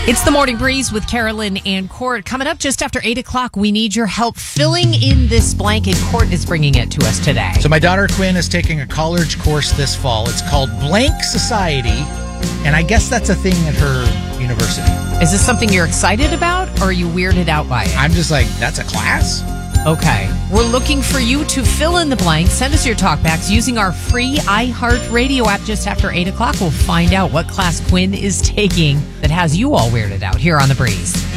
It's the Morning Breeze with Carolyn and Court. Coming up just after 8 o'clock, we need your help filling in this blank, and Court is bringing it to us today. So my daughter Quinn is taking a college course this fall. It's called Blank Society, and I guess that's a thing at her university. Is this something you're excited about, or are you weirded out by it? I'm just like, that's a class? Okay. We're looking for you to fill in the blank. Send us your talkbacks using our free iHeartRadio app just after 8 o'clock. We'll find out what class Quinn is taking that has you all weirded out here on The Breeze.